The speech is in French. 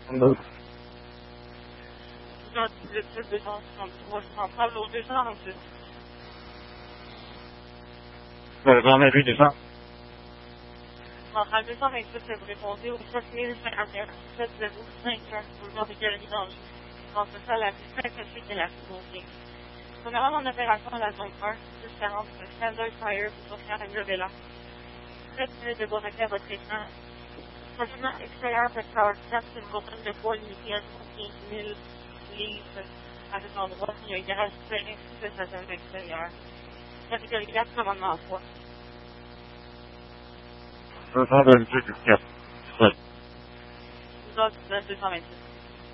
Donc, Genre, le type de gens qui sont trop centrales aux 200 en plus. j'en ai vu des gens. En 228, vous répondez au 7051 7051 boulevard des Galeries d'Angers. Donc, c'est ça la plus sympathique et la plus beauté. Premièrement, mon opération à la zone 1, 640, Standard Fire, pour faire un Gravella. 7 minutes de bourrequet à votre écran. Stationnement extérieur, votre power step, c'est une bouteille de poids limitée à 15 000 livres à cet endroit. Il y a un garage fermé ainsi que le stationnement extérieur. Catégorie 4, commandement en foi. Je sens de le truc, Vous autres, 226.